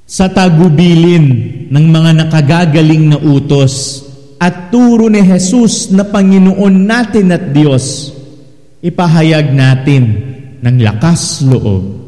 Sa tagubilin ng mga nakagagaling na utos at turo ni Jesus na Panginoon natin at Diyos, ipahayag natin ng lakas loob.